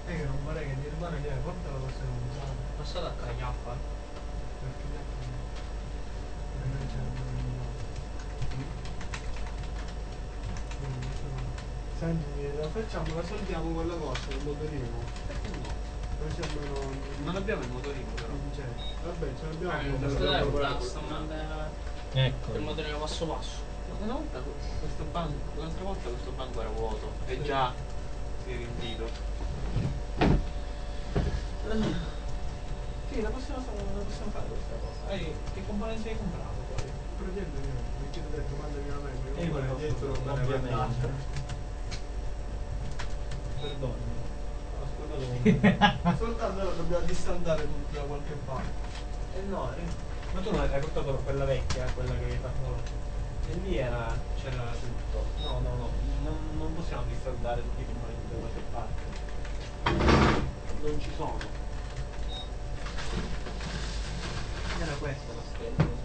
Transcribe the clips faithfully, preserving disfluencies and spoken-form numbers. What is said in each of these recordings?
E che non vorrei che Nirvana che porta la cosa non usare. Passate a cagnappa. Perché gli altri no. E noi c'è no. Quindi, insomma, senti, la facciamo, la soldiamo con la cosa, il motorino. Perché no? Noi siamo non... Non abbiamo il motorino però. non c'è. Vabbè, ce l'abbiamo. Ah, il questo motorino dai, con la- basta mandare Ecco. il motorino passo passo. Una volta questo banco, l'altra volta questo banco era vuoto e già si è riempito. Sì, la possiamo fare, la possiamo fare questa cosa. Ehi, che componenti hai comprato poi? Il progetto io, perché ti ho detto mandami una mail, E io io volevo dietro non me ne ovviamente. vado. Perdonami. Soltanto ora dobbiamo distantare tutti da qualche parte. Eh no, eh. Ma tu non hai portato quella vecchia, quella che hai fatto? E lì era, c'era tutto. No, no, no, non, non possiamo distandare tutti i componenti da qualche parte. Non ci sono. Era questa la scheda, non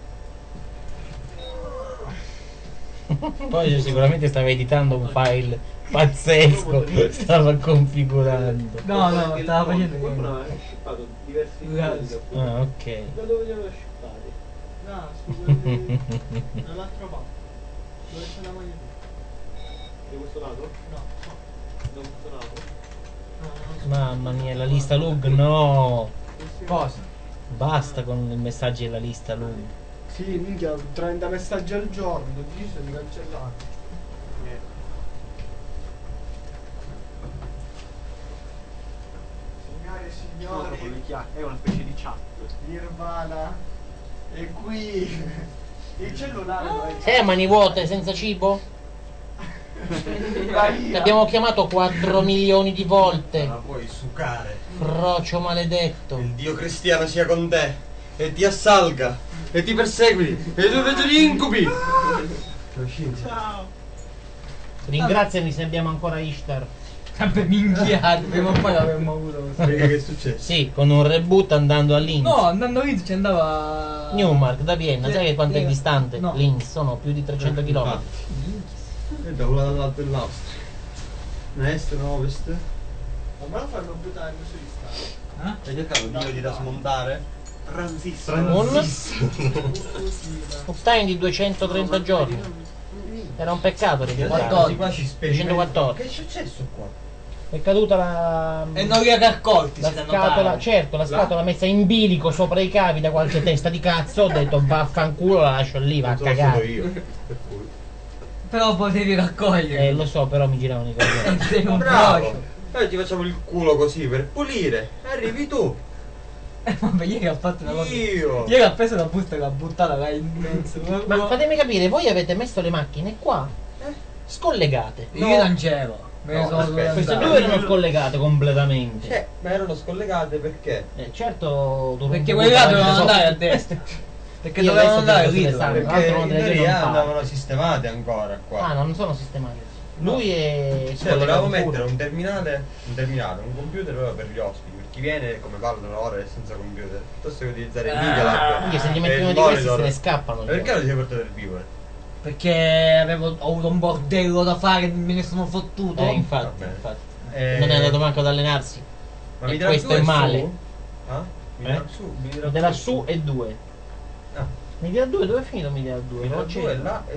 sbaglio. Poi sicuramente stava editando un file pazzesco, stava configurando. No, no, stava facendo Qualcuno niente. aveva shippato diversi Grazie. codi da Ah, ok. Da dove li aveva shippati? No, su quelli dall'altra parte. Dove c'è la maglia? Di questo lato? No, no. Da questo lato? No, non so. Mamma mia, la lista log, no! Questi- Cosa? Basta con i messaggi della lista log. Sì, minchia, trenta messaggi al giorno, dici sono cancellati. Niente. Signore e Sono proprio signori, le chiacchiere, è una specie di chat. Nirvana è qui. Il cellulare lo hai- Sei a mani vuote, senza cibo? Vai Ti via. abbiamo chiamato quattro milioni di volte. La puoi sucare. Frocio maledetto. Il Dio cristiano sia con te e ti assalga e ti perseguiti e tu vedo gli incubi. Ciao. Ringraziami se abbiamo ancora Ishtar. Sempre minchiati, prima o poi l'avremmo avuto. Spiega che è successo. Sì, con un reboot andando a Linz. No, andando lì ci andava. Newmark da Vienna, sai che quanto è distante? No. Linz, sono più di trecento chilometri. E da un lato all'altro dell'Austria. Un est, un ovest. Ma me lo fanno buttare su Instagram. Eh? Hai cercato un video da smontare? Transistor. Un un time di duecentotrenta giorni. Era un peccato ricordarlo. quattordici. Quasi sperimenta. duecentoquattordici. Che è successo qua? È caduta la. E non li ha raccolti, La si da scatola, notare. certo, la scatola messa in bilico sopra i cavi da qualche testa di cazzo. Ho detto vaffanculo, la lascio lì, va a Non sono solo cagare. io. Per cui. Però potevi raccogliere. Eh, lo so, però mi giravano i coglioni. Sei un Bravo! frocio. E ti facciamo il culo così per pulire. Arrivi tu. Eh, vabbè, ieri ha fatto una cosa. Io. Ieri ha preso la busta e l'ha buttata là in mezzo. Ma fatemi capire, voi avete messo le macchine qua, scollegate. Io No. non c'ero. Me ne No, sono aspetta. dovuto Queste andare. due erano scollegate completamente. Cioè, ma erano scollegate perché? Eh, certo, dovevo- Perché quelli là dovevano dovevo- andare a destra. Perché Io dovevano adesso andare devo lì. sulle sale. dovevano. Perché L'altro in non deve teoria non fare. andavano sistemate ancora qua. Ah, no, non sono sistemati. Lui è Cioè, volevamo pure. mettere un terminale, un terminale, un computer proprio per gli ospiti, per chi viene come parlano ora è senza computer, piuttosto che utilizzare il Ah, Media Lab Minchia, se gli e metti il uno di questi se monitor. ne scappano. Ma perché non ti sei portato il vivo? Perché avevo ho avuto un bordello da fare, me ne sono fottuto. Eh, infatti, Va bene. infatti. Eh, Non è andato manco ad allenarsi. Ma e mi dirà questo su è e male. su? Ah? Mi Eh? dirà su, mi dirà Mi dà su e due. Ah, Mi dia due, dove è finito mi dia due? mi dirà Non su c'è. e là e